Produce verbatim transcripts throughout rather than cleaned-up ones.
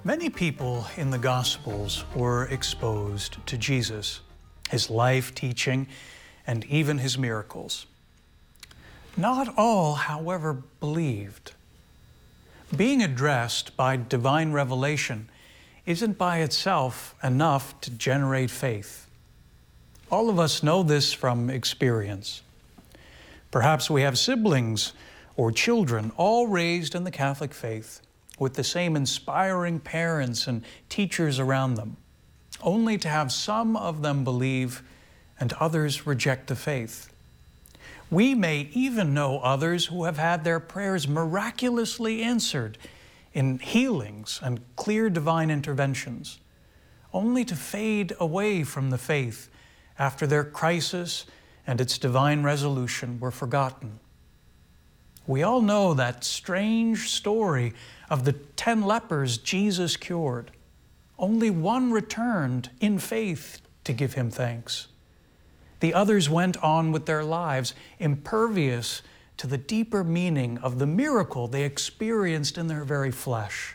Many people in the Gospels were exposed to Jesus, his life, teaching, and even his miracles. Not all, however, believed. Being addressed by divine revelation isn't by itself enough to generate faith. All of us know this from experience. Perhaps we have siblings or children all raised in the Catholic faith with the same inspiring parents and teachers around them, only to have some of them believe and others reject the faith. We may even know others who have had their prayers miraculously answered in healings and clear divine interventions, only to fade away from the faith after their crisis and its divine resolution were forgotten. We all know that strange story of the ten lepers Jesus cured. Only one returned in faith to give him thanks. The others went on with their lives, impervious to the deeper meaning of the miracle they experienced in their very flesh.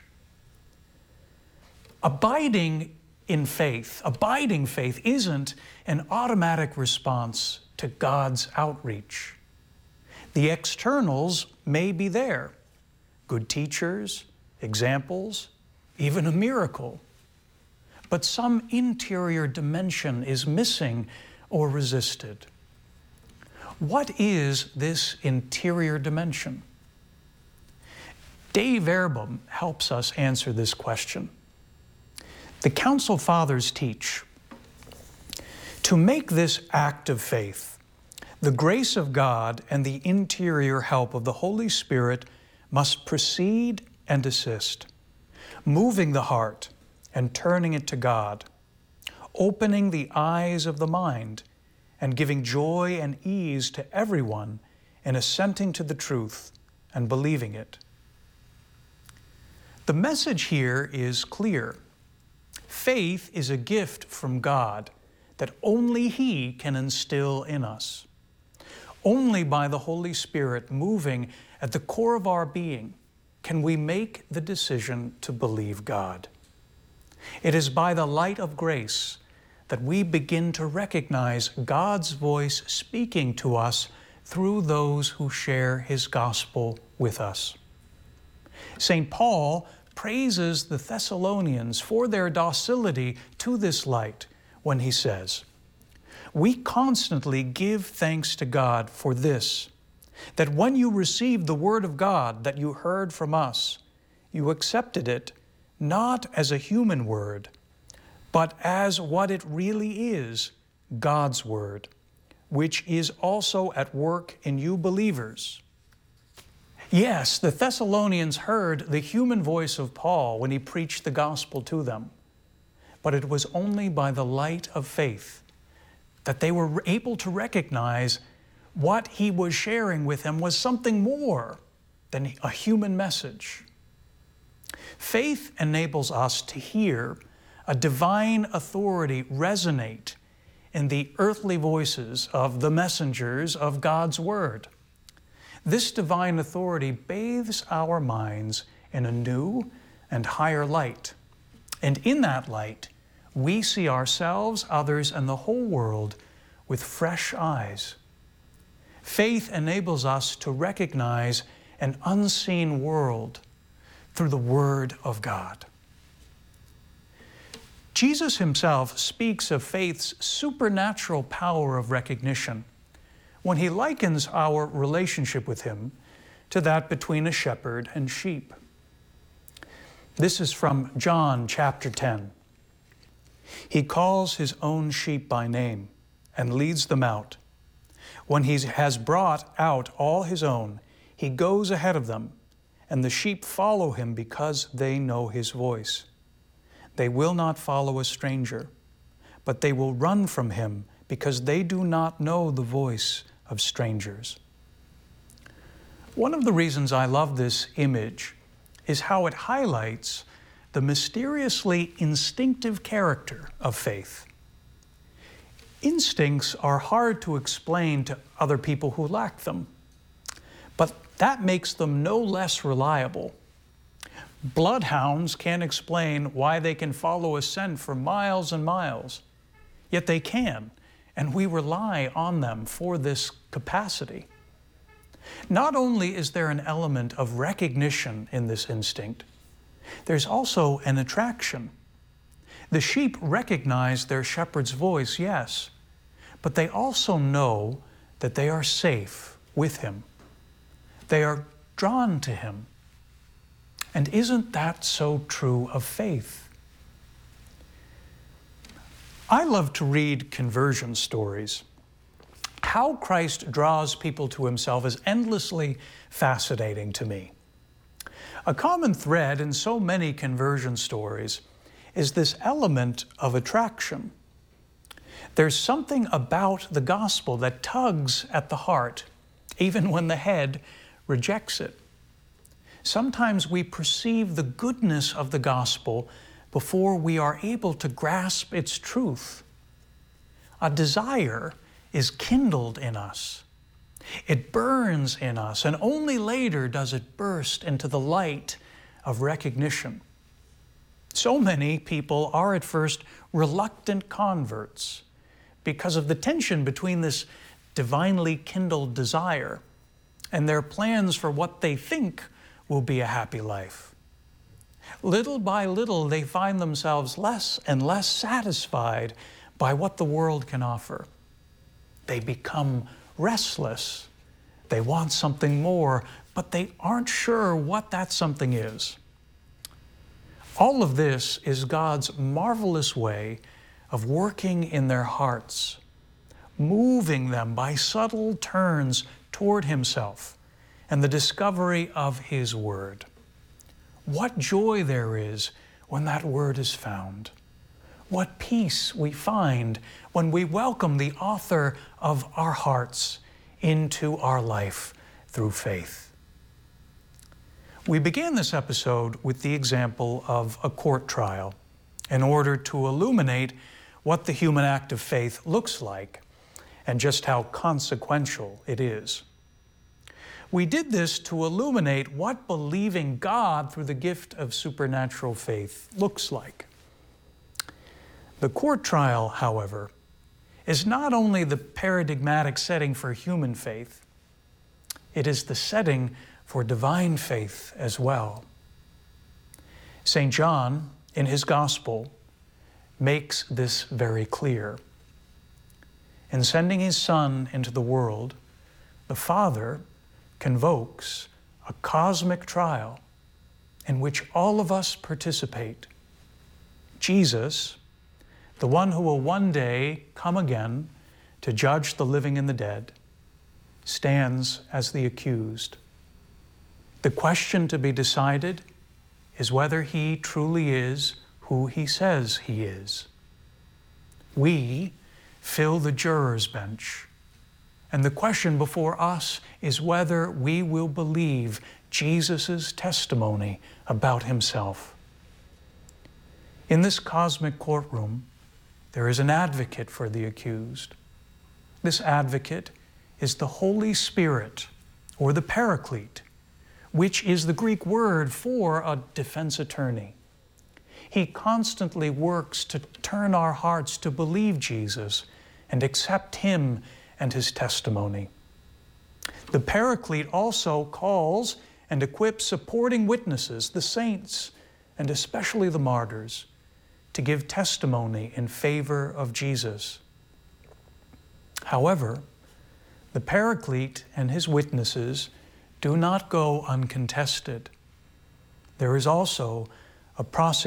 Abiding in faith, abiding faith isn't an automatic response to God's outreach. The externals may be there, good teachers, examples, even a miracle. But some interior dimension is missing or resisted. What is this interior dimension? Dave Erbum helps us answer this question. The Council Fathers teach, to make this act of faith, the grace of God and the interior help of the Holy Spirit must precede and assist, moving the heart and turning it to God, opening the eyes of the mind and giving joy and ease to everyone in assenting to the truth and believing it. The message here is clear. Faith is a gift from God that only He can instill in us. Only by the Holy Spirit moving at the core of our being can we make the decision to believe God. It is by the light of grace that we begin to recognize God's voice speaking to us through those who share His gospel with us. Saint Paul praises the Thessalonians for their docility to this light when he says, "We constantly give thanks to God for this, that when you received the word of God that you heard from us, you accepted it not as a human word, but as what it really is, God's word, which is also at work in you believers." Yes, the Thessalonians heard the human voice of Paul when he preached the gospel to them, but it was only by the light of faith that they were able to recognize what he was sharing with them was something more than a human message. Faith enables us to hear a divine authority resonate in the earthly voices of the messengers of God's Word. This divine authority bathes our minds in a new and higher light. And in that light, we see ourselves, others, and the whole world with fresh eyes. Faith enables us to recognize an unseen world through the Word of God. Jesus himself speaks of faith's supernatural power of recognition when he likens our relationship with him to that between a shepherd and sheep. This is from John chapter ten. He calls his own sheep by name and leads them out. When he has brought out all his own, he goes ahead of them, and the sheep follow him because they know his voice. They will not follow a stranger, but they will run from him because they do not know the voice of strangers. One of the reasons I love this image is how it highlights the mysteriously instinctive character of faith. Instincts are hard to explain to other people who lack them, but that makes them no less reliable. Bloodhounds can't explain why they can follow a scent for miles and miles, yet they can, and we rely on them for this capacity. Not only is there an element of recognition in this instinct, there's also an attraction. The sheep recognize their shepherd's voice, yes, but they also know that they are safe with him. They are drawn to him. And isn't that so true of faith? I love to read conversion stories. How Christ draws people to himself is endlessly fascinating to me. A common thread in so many conversion stories is this element of attraction. There's something about the gospel that tugs at the heart, even when the head rejects it. Sometimes we perceive the goodness of the gospel before we are able to grasp its truth. A desire is kindled in us. It burns in us, and only later does it burst into the light of recognition. So many people are at first reluctant converts because of the tension between this divinely kindled desire and their plans for what they think will be a happy life. Little by little, they find themselves less and less satisfied by what the world can offer. They become restless. They want something more, but they aren't sure what that something is. All of this is God's marvelous way of working in their hearts, moving them by subtle turns toward himself and the discovery of his word. What joy there is when that word is found. What peace we find when we welcome the author of our hearts into our life through faith. We began this episode with the example of a court trial in order to illuminate what the human act of faith looks like and just how consequential it is. We did this to illuminate what believing God through the gift of supernatural faith looks like. The court trial, however, is not only the paradigmatic setting for human faith, it is the setting for divine faith as well. Saint John, in his Gospel, makes this very clear. In sending his Son into the world, the Father convokes a cosmic trial in which all of us participate. Jesus, the one who will one day come again to judge the living and the dead, stands as the accused. The question to be decided is whether he truly is who he says he is. We fill the juror's bench, and the question before us is whether we will believe Jesus' testimony about himself. In this cosmic courtroom, there is an advocate for the accused. This advocate is the Holy Spirit, or the Paraclete, which is the Greek word for a defense attorney. He constantly works to turn our hearts to believe Jesus and accept him and his testimony. The Paraclete also calls and equips supporting witnesses, the saints, and especially the martyrs, to give testimony in favor of Jesus. However, the Paraclete and his witnesses do not go uncontested. There is also a prosecution